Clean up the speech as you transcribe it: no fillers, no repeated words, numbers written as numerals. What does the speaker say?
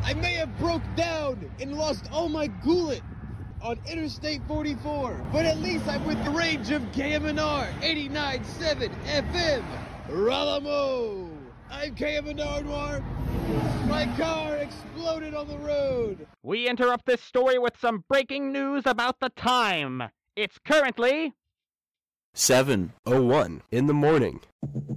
I may have broke down and lost all my gullet on Interstate 44, but at least I'm with the range of KMNR 89.7 FM, Ralamo. I'm KMNR Noir. My car exploded on the road. We interrupt this story with some breaking news about the time. It's currently 7:01 in the morning.